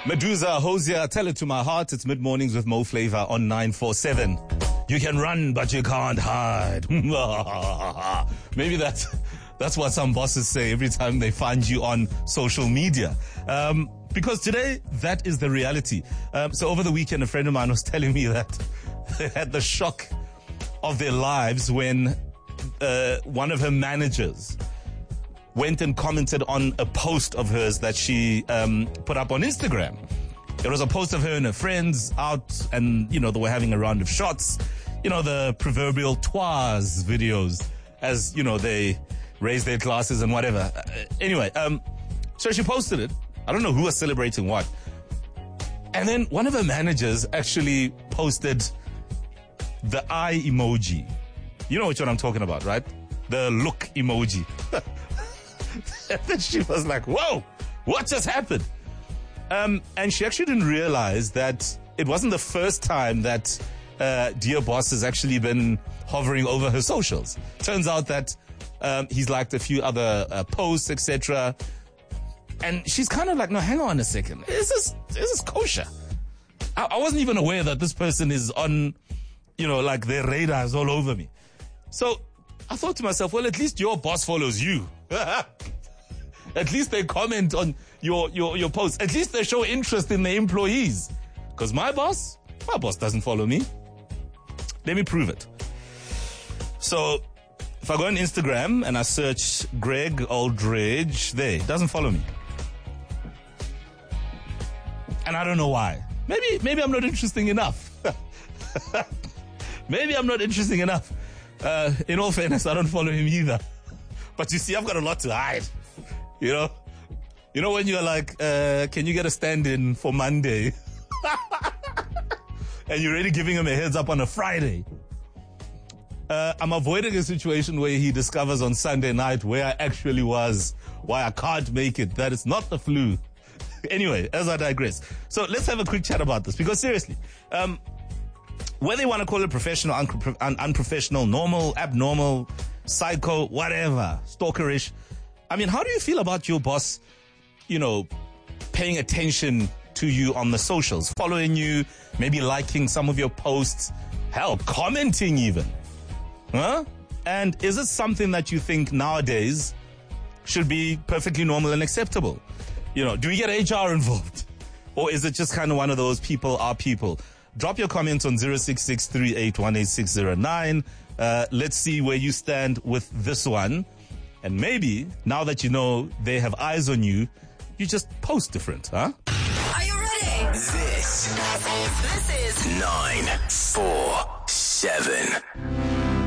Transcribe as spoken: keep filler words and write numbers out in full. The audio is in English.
Medusa, Hosier, Tell It to My Heart. It's mid-mornings with Mo Flavor on nine four seven. You can run, but you can't hide. Maybe that's, that's what some bosses say every time they find you on social media. Um, because today, that is the reality. Um, so over the weekend, a friend of mine was telling me that they had the shock of their lives when uh, one of her managers went and commented on a post of hers that she um, put up on Instagram. It was a post of her and her friends out, and, you know, they were having a round of shots. You know, the proverbial twas videos as, you know, they raise their glasses and whatever. Uh, anyway, um, so she posted it. I don't know who was celebrating what. And then one of her managers actually posted the eye emoji. You know which one I'm talking about, right? The look emoji. And then she was like, whoa, what just happened? Um, and she actually didn't realize that it wasn't the first time that uh, Dear Boss has actually been hovering over her socials. Turns out that um, he's liked a few other uh, posts, et cetera. And she's kind of like, no, hang on a second. Is this, is this kosher? I, I wasn't even aware that this person is on, you know, like their radars all over me. So I thought to myself, well, at least your boss follows you. At least they comment on your, your, your posts. At least they show interest in the employees. Because my boss, my boss doesn't follow me. Let me prove it. So if I go on Instagram and I search Greg Aldridge, there, it doesn't follow me. And I don't know why. Maybe, maybe I'm not interesting enough. Maybe I'm not interesting enough. Uh, in all fairness, I don't follow him either. But you see, I've got a lot to hide. You know? You know when you're like, uh, can you get a stand-in for Monday? And you're already giving him a heads up on a Friday. Uh, I'm avoiding a situation where he discovers on Sunday night where I actually was, why I can't make it, that it's not the flu. Anyway, as I digress. So let's have a quick chat about this, because seriously, um, whether you want to call it professional, un- un- unprofessional, normal, abnormal, psycho, whatever, stalkerish. I mean, how do you feel about your boss, you know, paying attention to you on the socials, following you, maybe liking some of your posts, hell, commenting even? Huh? And is it something that you think nowadays should be perfectly normal and acceptable? You know, do we get H R involved? Or is it just kind of one of those people are people? Drop your comments on zero six six three eight one eight six zero nine. Uh, let's see where you stand with this one. And maybe, now that you know they have eyes on you, you just post different, huh? Are you ready? This, This is nine four seven.